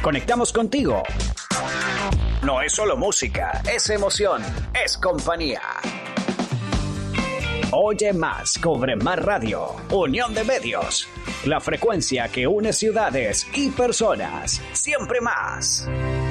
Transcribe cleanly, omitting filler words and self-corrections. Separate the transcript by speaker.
Speaker 1: Conectamos contigo. No es solo música, es emoción, es compañía. Oye más, cobre más radio. Unión de medios. La frecuencia que une ciudades y personas. Siempre más.